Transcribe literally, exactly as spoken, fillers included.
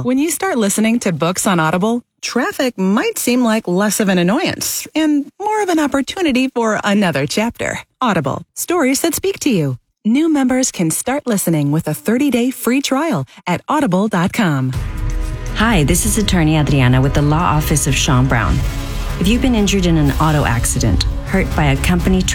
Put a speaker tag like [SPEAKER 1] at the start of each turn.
[SPEAKER 1] When you start listening to books on Audible, traffic might seem like less of an annoyance and more of an opportunity for another chapter. Audible, stories that speak to you. New members can start listening with a thirty-day free trial at audible dot com.
[SPEAKER 2] Hi, this is attorney Adriana with the Law Office of Sean Brown. If you've been injured in an auto accident, hurt by a company